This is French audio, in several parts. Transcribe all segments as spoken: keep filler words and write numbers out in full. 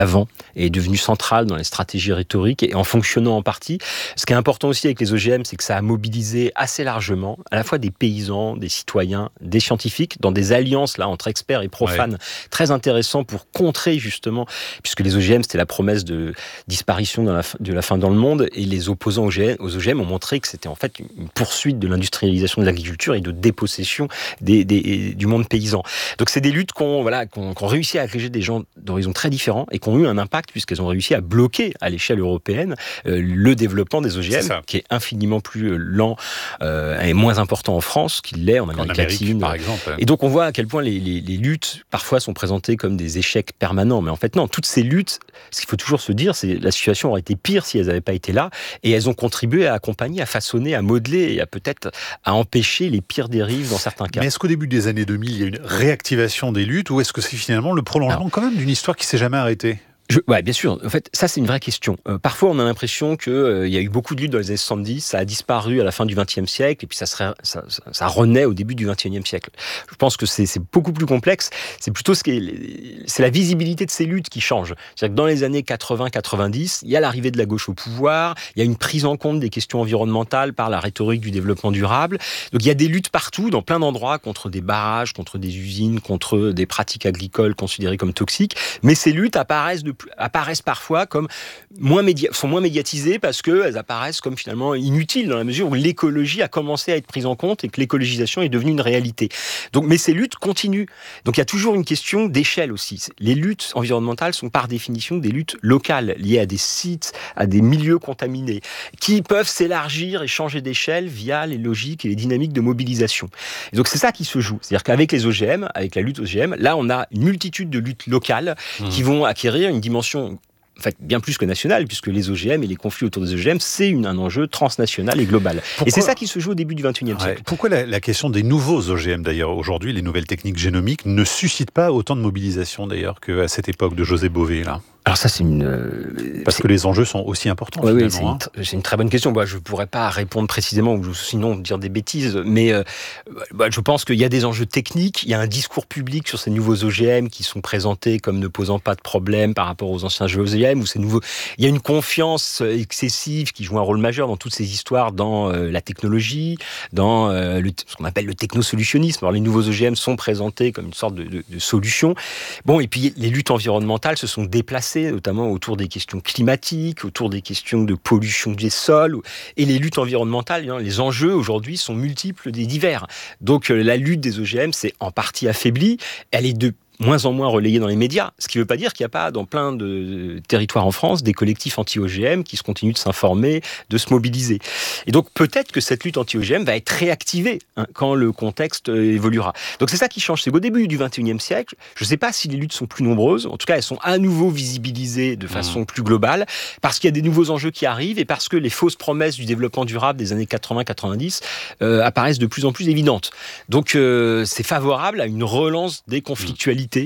avant et est devenu central dans les stratégies rhétoriques et en fonctionnant en partie. Ce qui est important aussi avec les O G M, c'est que ça a mobilisé assez largement à la fois des paysans, des citoyens, des scientifiques dans des alliances là entre experts et profanes ouais. très intéressants pour contrer justement, puisque les O G M c'était la promesse de disparition de la, de la faim dans le monde et les opposants aux O G M ont montré que c'était en fait une poursuite de l'industrialisation de l'agriculture et de dépossession des, des, du monde paysan. Donc c'est des luttes qu'on voilà, qu'on, qu'on réussit à agréger des gens d'horizons très différents et qu'on ont eu un impact puisqu'elles ont réussi à bloquer à l'échelle européenne euh, le développement des O G M qui est infiniment plus lent euh, et moins important en France qu'il l'est en Amérique, en Amérique latine par exemple. Et donc on voit à quel point les, les, les luttes parfois sont présentées comme des échecs permanents, mais en fait non, toutes ces luttes, ce qu'il faut toujours se dire, c'est que la situation aurait été pire si elles n'avaient pas été là et elles ont contribué à accompagner, à façonner, à modeler et à peut-être à empêcher les pires dérives dans certains cas. Mais est-ce qu'au début des années deux mille, il y a une réactivation des luttes ou est-ce que c'est finalement le prolongement Alors, quand même d'une histoire qui ne s'est jamais arrêtée ? Je, ouais, bien sûr. En fait, ça, c'est une vraie question. Euh, parfois, on a l'impression qu'il euh, y a eu beaucoup de luttes dans les années soixante-dix, ça a disparu à la fin du vingtième siècle, et puis ça, serait, ça, ça, ça renaît au début du vingt et unième siècle. Je pense que c'est, c'est beaucoup plus complexe. C'est plutôt ce qui est, c'est la visibilité de ces luttes qui change. C'est-à-dire que dans les années quatre-vingts quatre-vingt-dix, il y a l'arrivée de la gauche au pouvoir, il y a une prise en compte des questions environnementales par la rhétorique du développement durable. Donc, il y a des luttes partout, dans plein d'endroits, contre des barrages, contre des usines, contre des pratiques agricoles considérées comme toxiques. Mais ces luttes apparaissent de apparaissent parfois comme moins média- sont moins médiatisées parce qu'elles apparaissent comme finalement inutiles dans la mesure où l'écologie a commencé à être prise en compte et que l'écologisation est devenue une réalité. Donc, mais ces luttes continuent. Donc il y a toujours une question d'échelle aussi. Les luttes environnementales sont par définition des luttes locales liées à des sites, à des milieux contaminés, qui peuvent s'élargir et changer d'échelle via les logiques et les dynamiques de mobilisation. Et donc c'est ça qui se joue. C'est-à-dire qu'avec les O G M, avec la lutte O G M, là on a une multitude de luttes locales mmh. qui vont acquérir une dimension en fait, bien plus que national, puisque les O G M et les conflits autour des O G M, c'est une, un enjeu transnational et global. Pourquoi et c'est ça qui se joue au début du vingt et unième siècle. Ouais. Pourquoi la, la question des nouveaux O G M, d'ailleurs, aujourd'hui, les nouvelles techniques génomiques, ne suscitent pas autant de mobilisation, d'ailleurs, qu'à cette époque de José Bové, là ? Alors ça, c'est une... Euh, Parce c'est... que les enjeux sont aussi importants, oui, finalement. Oui, c'est, hein. une, c'est une très bonne question. Bah, je ne pourrais pas répondre précisément, ou sinon dire des bêtises, mais euh, bah, je pense qu'il y a des enjeux techniques, il y a un discours public sur ces nouveaux O G M qui sont présentés comme ne posant pas de problème par rapport aux anciens O G M, ou ces nouveaux... Il y a une confiance excessive qui joue un rôle majeur dans toutes ces histoires, dans euh, la technologie, dans euh, le, ce qu'on appelle le technosolutionnisme. Alors les nouveaux O G M sont présentés comme une sorte de, de, de solution. Bon, et puis les luttes environnementales se sont déplacées, notamment autour des questions climatiques, autour des questions de pollution des sols. Et les luttes environnementales, les enjeux aujourd'hui sont multiples et divers. Donc la lutte des O G M s'est en partie affaiblie. Elle est de moins en moins relayé dans les médias, ce qui ne veut pas dire qu'il n'y a pas dans plein de territoires en France des collectifs anti-O G M qui se continuent de s'informer, de se mobiliser. Et donc peut-être que cette lutte anti-O G M va être réactivée hein, quand le contexte euh, évoluera. Donc c'est ça qui change, c'est qu'au début du vingt et unième siècle, je ne sais pas si les luttes sont plus nombreuses, en tout cas elles sont à nouveau visibilisées de façon mmh. plus globale, parce qu'il y a des nouveaux enjeux qui arrivent et parce que les fausses promesses du développement durable des années quatre-vingts quatre-vingt-dix euh, apparaissent de plus en plus évidentes. Donc euh, c'est favorable à une relance des conflictualités. Mmh.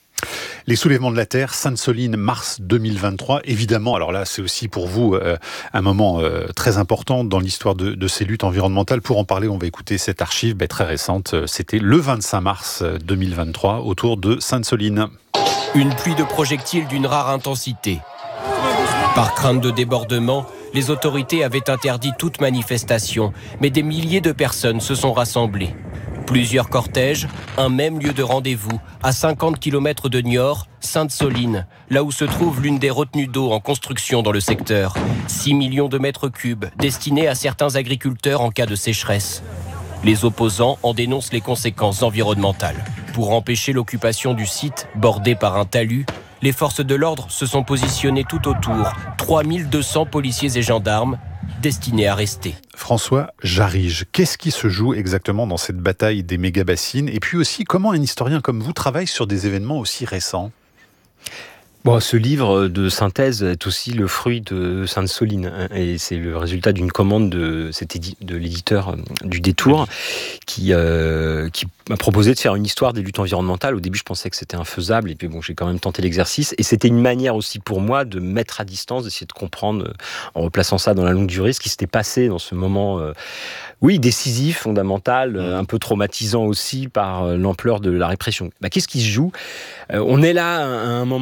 Les soulèvements de la Terre, Sainte-Soline, mars deux mille vingt-trois, évidemment, alors là c'est aussi pour vous euh, un moment euh, très important dans l'histoire de, de ces luttes environnementales. Pour en parler, on va écouter cette archive bah, très récente, c'était le vingt-cinq mars deux mille vingt-trois, autour de Sainte-Soline. Une pluie de projectiles d'une rare intensité. Par crainte de débordement, les autorités avaient interdit toute manifestation, mais des milliers de personnes se sont rassemblées. Plusieurs cortèges, un même lieu de rendez-vous, à cinquante kilomètres de Niort, Sainte-Soline, là où se trouve l'une des retenues d'eau en construction dans le secteur. six millions de mètres cubes, destinés à certains agriculteurs en cas de sécheresse. Les opposants en dénoncent les conséquences environnementales. Pour empêcher l'occupation du site, bordé par un talus, les forces de l'ordre se sont positionnées tout autour, trois mille deux cents policiers et gendarmes, destinés à rester. François Jarige, qu'est-ce qui se joue exactement dans cette bataille des méga-bassines ? Et puis aussi, comment un historien comme vous travaille sur des événements aussi récents ? Bon, ce livre de synthèse est aussi le fruit de Sainte-Soline et c'est le résultat d'une commande de, cet édi- de l'éditeur du Détour qui, euh, qui m'a proposé de faire une histoire des luttes environnementales. Au début, je pensais que c'était infaisable et puis bon, j'ai quand même tenté l'exercice et c'était une manière aussi pour moi de mettre à distance, d'essayer de comprendre en replaçant ça dans la longue durée ce qui s'était passé dans ce moment, euh, oui, décisif, fondamental, euh, un peu traumatisant aussi par euh, l'ampleur de la répression. Bah, qu'est-ce qui se joue ? euh, On est là à un moment... Euh,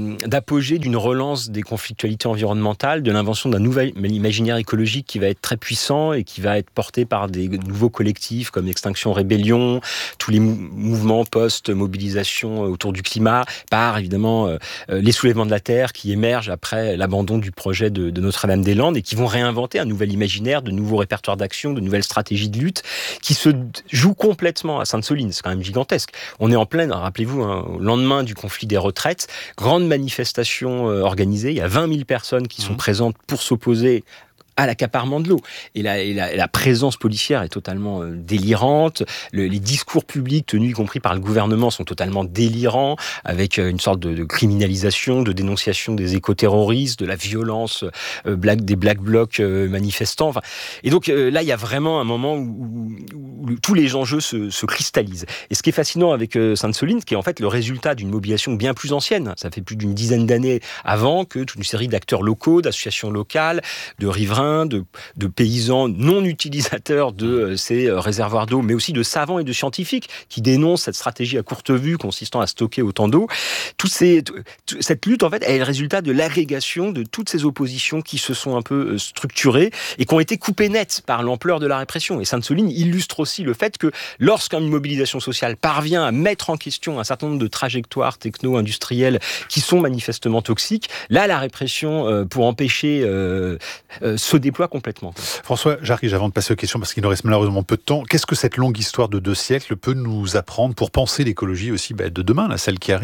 de, d'apogée d'une relance des conflictualités environnementales, de l'invention d'un nouvel imaginaire écologique qui va être très puissant et qui va être porté par des nouveaux collectifs comme Extinction Rébellion, tous les mou- mouvements post-mobilisation autour du climat, par évidemment euh, les soulèvements de la Terre qui émergent après l'abandon du projet de, de Notre-Dame-des-Landes et qui vont réinventer un nouvel imaginaire, de nouveaux répertoires d'action, de nouvelles stratégies de lutte qui se jouent complètement à Sainte-Soline. C'est quand même gigantesque. On est en pleine, rappelez-vous, hein, au lendemain du conflit des retraites, grande manifestation euh, organisée. Il y a vingt mille personnes qui sont mmh. présentes pour s'opposer à l'accaparement de l'eau. Et la, et la, et la présence policière est totalement euh, délirante. Le, les discours publics tenus, y compris par le gouvernement, sont totalement délirants, avec euh, une sorte de, de criminalisation, de dénonciation des écoterroristes, de la violence euh, black, des Black Blocs euh, manifestants. Enfin, et donc euh, là, il y a vraiment un moment où, où, où tous les enjeux se, se cristallisent. Et ce qui est fascinant avec euh, Sainte-Soline, qui est en fait le résultat d'une mobilisation bien plus ancienne, ça fait plus d'une dizaine d'années avant que toute une série d'acteurs locaux, d'associations locales, de riverains, De, de paysans non utilisateurs de euh, ces euh, réservoirs d'eau, mais aussi de savants et de scientifiques qui dénoncent cette stratégie à courte vue consistant à stocker autant d'eau. Toutes ces, t- t- cette lutte, en fait, est le résultat de l'agrégation de toutes ces oppositions qui se sont un peu euh, structurées et qui ont été coupées nettes par l'ampleur de la répression. Et Sainte-Soline illustre aussi le fait que lorsqu'une mobilisation sociale parvient à mettre en question un certain nombre de trajectoires techno-industrielles qui sont manifestement toxiques, là, la répression, euh, pour empêcher euh, euh, se déploie complètement. François Jarige, avant de passer aux questions, parce qu'il nous reste malheureusement peu de temps, qu'est-ce que cette longue histoire de deux siècles peut nous apprendre pour penser l'écologie aussi bah, de demain, là, celle qui arrive ?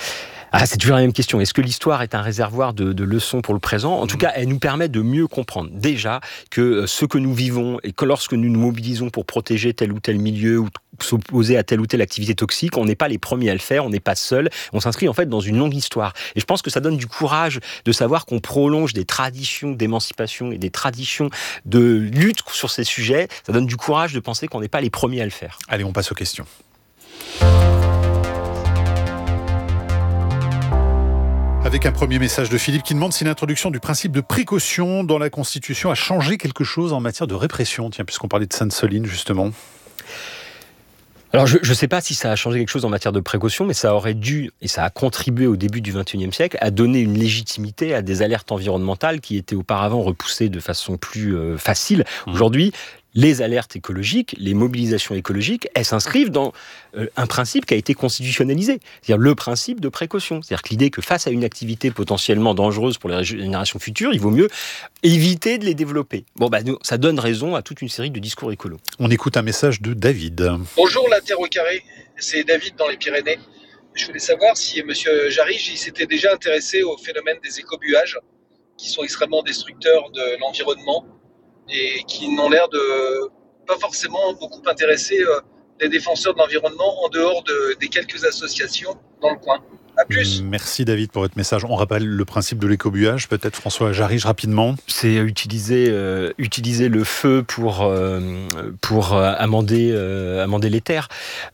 Ah, c'est toujours la même question. Est-ce que l'histoire est un réservoir de, de leçons pour le présent ? En tout cas, elle nous permet de mieux comprendre déjà que ce que nous vivons et que lorsque nous nous mobilisons pour protéger tel ou tel milieu ou s'opposer à telle ou telle activité toxique, on n'est pas les premiers à le faire, on n'est pas seul. On s'inscrit en fait dans une longue histoire. Et je pense que ça donne du courage de savoir qu'on prolonge des traditions d'émancipation et des traditions de lutte sur ces sujets. Ça donne du courage de penser qu'on n'est pas les premiers à le faire. Allez, on passe aux questions. Avec un premier message de Philippe qui demande si l'introduction du principe de précaution dans la Constitution a changé quelque chose en matière de répression. Tiens, puisqu'on parlait de Sainte-Soline, justement. Alors, je ne sais pas si ça a changé quelque chose en matière de précaution, mais ça aurait dû, et ça a contribué au début du vingt et unième siècle, à donner une légitimité à des alertes environnementales qui étaient auparavant repoussées de façon plus euh, facile. Mmh. Aujourd'hui, les alertes écologiques, les mobilisations écologiques, elles s'inscrivent dans euh, un principe qui a été constitutionnalisé, c'est-à-dire le principe de précaution. C'est-à-dire que l'idée que face à une activité potentiellement dangereuse pour les générations futures, il vaut mieux éviter de les développer. Bon, bah, ça donne raison à toute une série de discours écolos. On écoute un message de David. Bonjour la Terre au carré, c'est David dans les Pyrénées. Je voulais savoir si M. Jarige il s'était déjà intéressé au phénomène des écobuages, qui sont extrêmement destructeurs de l'environnement et qui n'ont l'air de pas forcément beaucoup intéresser euh, les défenseurs de l'environnement en dehors de, des quelques associations dans le coin. À plus. Merci David pour votre message. On rappelle le principe de l'écobuage, peut-être François Jarige rapidement. C'est utiliser, euh, utiliser le feu pour, euh, pour euh, amender, euh, amender les terres.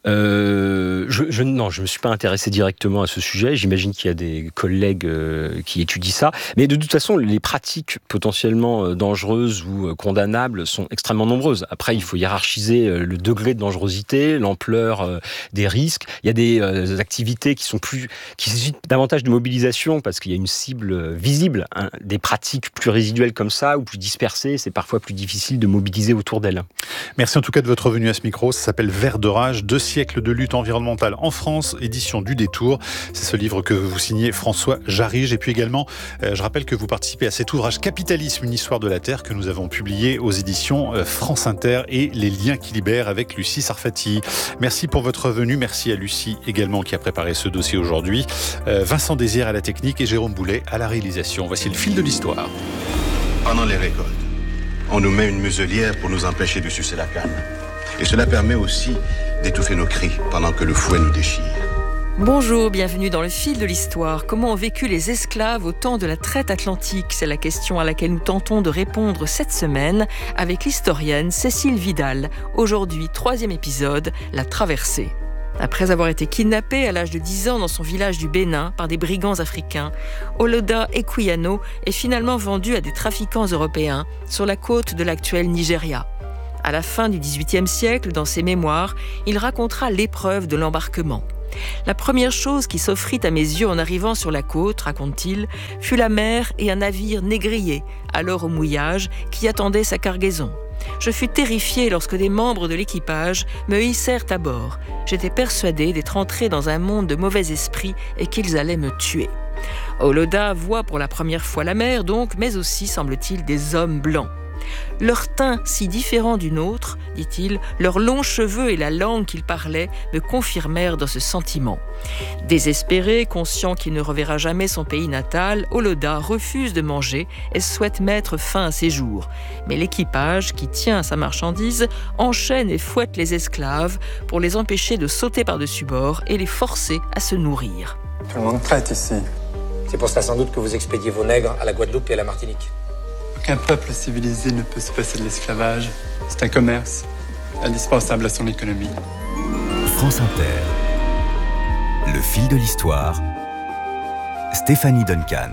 Euh, je, je, non, je ne me suis pas intéressé directement à ce sujet. J'imagine qu'il y a des collègues euh, qui étudient ça. Mais de toute façon, les pratiques potentiellement dangereuses ou condamnables sont extrêmement nombreuses. Après, il faut hiérarchiser le degré de dangerosité, l'ampleur euh, des risques. Il y a des euh, activités qui sont plus... qui suscite davantage de mobilisation parce qu'il y a une cible visible. Hein. Des pratiques plus résiduelles comme ça ou plus dispersées, c'est parfois plus difficile de mobiliser autour d'elles. Merci en tout cas de votre venue à ce micro. Ça s'appelle Vert de rage, deux siècles de lutte environnementale en France, édition du Détour. C'est ce livre que vous signez François Jarige. Et puis également, euh, je rappelle que vous participez à cet ouvrage Capitalisme, une histoire de la Terre que nous avons publié aux éditions euh, France Inter et Les liens qui libèrent avec Lucie Sarfati. Merci pour votre venue. Merci à Lucie également qui a préparé ce dossier aujourd'hui. Euh, Vincent Désir à la technique et Jérôme Boulet à la réalisation. Voici le fil de l'histoire. Pendant les récoltes, on nous met une muselière pour nous empêcher de sucer la canne. Et cela permet aussi d'étouffer nos cris pendant que le fouet nous déchire. Bonjour, bienvenue dans le fil de l'histoire. Comment ont vécu les esclaves au temps de la traite atlantique ? C'est la question à laquelle nous tentons de répondre cette semaine avec l'historienne Cécile Vidal. Aujourd'hui, troisième épisode, la traversée. Après avoir été kidnappé à l'âge de dix ans dans son village du Bénin par des brigands africains, Oloda Equiano est finalement vendu à des trafiquants européens sur la côte de l'actuel Nigeria. À la fin du dix-huitième siècle, dans ses mémoires, il racontera l'épreuve de l'embarquement. La première chose qui s'offrit à mes yeux en arrivant sur la côte, raconte-t-il, fut la mer et un navire négrier, alors au mouillage, qui attendait sa cargaison. Je fus terrifié lorsque des membres de l'équipage me hissèrent à bord. J'étais persuadé d'être entré dans un monde de mauvais esprits et qu'ils allaient me tuer. Oloda voit pour la première fois la mer donc, mais aussi, semble-t-il, des hommes blancs. Leur teint si différent du nôtre, dit-il, leurs longs cheveux et la langue qu'ils parlaient me confirmèrent dans ce sentiment. Désespéré, conscient qu'il ne reverra jamais son pays natal, Oloda refuse de manger et souhaite mettre fin à ses jours. Mais l'équipage, qui tient à sa marchandise, enchaîne et fouette les esclaves pour les empêcher de sauter par-dessus bord et les forcer à se nourrir. Tout le monde traite ici. C'est pour cela sans doute que vous expédiez vos nègres à la Guadeloupe et à la Martinique. Aucun peuple civilisé ne peut se passer de l'esclavage. C'est un commerce indispensable à son économie. France Inter. Le fil de l'histoire. Stéphanie Duncan.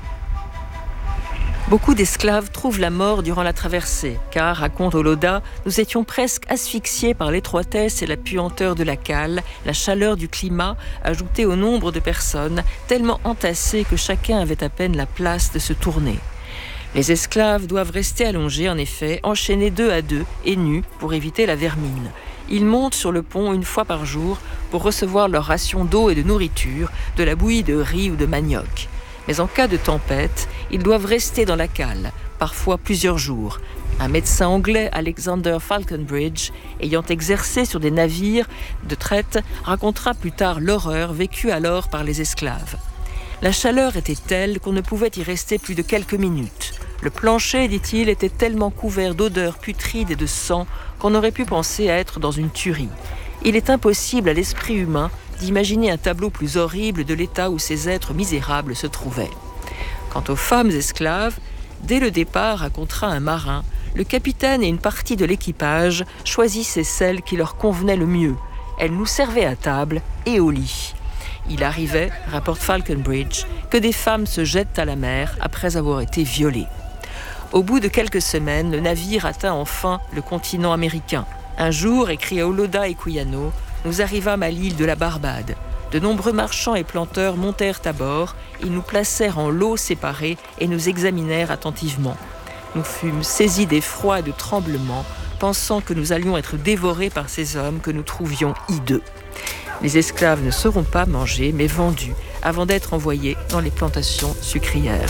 Beaucoup d'esclaves trouvent la mort durant la traversée, car, raconte Oloda, nous étions presque asphyxiés par l'étroitesse et la puanteur de la cale, la chaleur du climat, ajoutée au nombre de personnes, tellement entassées que chacun avait à peine la place de se tourner. Les esclaves doivent rester allongés, en effet, enchaînés deux à deux et nus pour éviter la vermine. Ils montent sur le pont une fois par jour pour recevoir leur ration d'eau et de nourriture, de la bouillie de riz ou de manioc. Mais en cas de tempête, ils doivent rester dans la cale, parfois plusieurs jours. Un médecin anglais, Alexander Falconbridge, ayant exercé sur des navires de traite, racontera plus tard l'horreur vécue alors par les esclaves. La chaleur était telle qu'on ne pouvait y rester plus de quelques minutes. Le plancher, dit-il, était tellement couvert d'odeurs putrides et de sang qu'on aurait pu penser à être dans une tuerie. Il est impossible à l'esprit humain d'imaginer un tableau plus horrible de l'état où ces êtres misérables se trouvaient. Quant aux femmes esclaves, dès le départ, racontera un marin, le capitaine et une partie de l'équipage choisissaient celles qui leur convenaient le mieux. Elles nous servaient à table et au lit. Il arrivait, rapporte Falconbridge, que des femmes se jettent à la mer après avoir été violées. Au bout de quelques semaines, le navire atteint enfin le continent américain. Un jour, écrit Oloda Equiano, nous arrivâmes à l'île de la Barbade. De nombreux marchands et planteurs montèrent à bord, ils nous placèrent en lots séparés et nous examinèrent attentivement. Nous fûmes saisis d'effroi et de tremblement, pensant que nous allions être dévorés par ces hommes que nous trouvions hideux. Les esclaves ne seront pas mangés, mais vendus, avant d'être envoyés dans les plantations sucrières.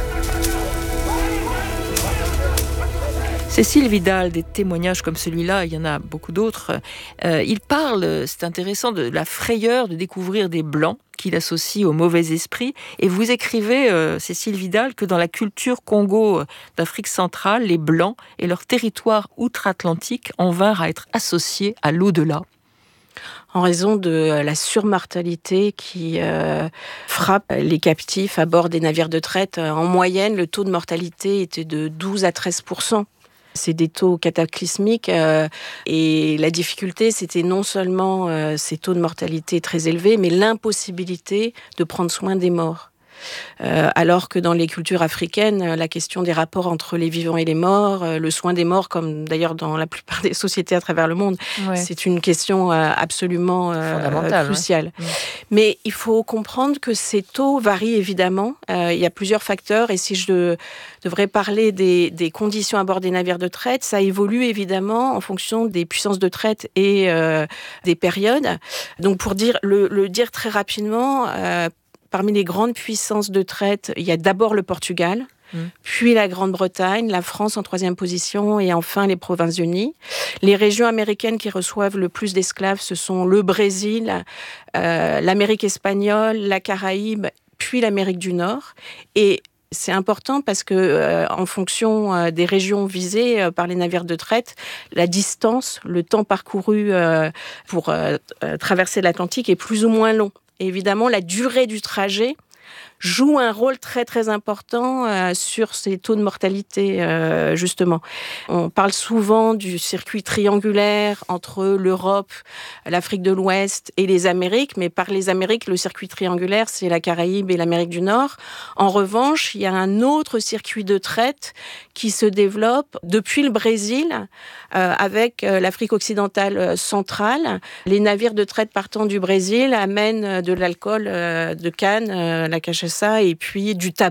Cécile Vidal, des témoignages comme celui-là, il y en a beaucoup d'autres, euh, il parle, c'est intéressant, de la frayeur de découvrir des Blancs qu'il associe au mauvais esprit. Et vous écrivez, euh, Cécile Vidal, que dans la culture Congo d'Afrique centrale, les Blancs et leur territoire outre-Atlantique en vinrent à être associés à l'au-delà. En raison de la surmortalité qui euh, frappe les captifs à bord des navires de traite. En moyenne, le taux de mortalité était de douze à treize pour cent. C'est des taux cataclysmiques euh, et la difficulté, c'était non seulement euh, ces taux de mortalité très élevés, mais l'impossibilité de prendre soin des morts. Euh, alors que dans les cultures africaines, la question des rapports entre les vivants et les morts, euh, le soin des morts, comme d'ailleurs dans la plupart des sociétés à travers le monde, ouais. c'est une question euh, absolument euh, cruciale. Ouais. Mais il faut comprendre que ces taux varient évidemment. Euh, il y a plusieurs facteurs et si je devrais parler des, des conditions à bord des navires de traite, ça évolue évidemment en fonction des puissances de traite et euh, des périodes. Donc pour dire, le, le dire très rapidement, euh, parmi les grandes puissances de traite, il y a d'abord le Portugal, mmh. puis la Grande-Bretagne, la France en troisième position et enfin les Provinces-Unies. Les régions américaines qui reçoivent le plus d'esclaves, ce sont le Brésil, euh, l'Amérique espagnole, la Caraïbe, puis l'Amérique du Nord. Et c'est important parce que, euh, en fonction euh, des régions visées euh, par les navires de traite, la distance, le temps parcouru euh, pour euh, euh, traverser l'Atlantique est plus ou moins long. Et évidemment, la durée du trajet joue un rôle très très important euh, sur ces taux de mortalité, euh, justement. On parle souvent du circuit triangulaire entre l'Europe, l'Afrique de l'Ouest et les Amériques, mais par les Amériques, le circuit triangulaire, c'est la Caraïbe et l'Amérique du Nord. En revanche, il y a un autre circuit de traite qui se développe depuis le Brésil, euh, avec euh, l'Afrique occidentale centrale. Les navires de traite partant du Brésil amènent de l'alcool euh, de canne, euh, la cachaça, et puis du tabac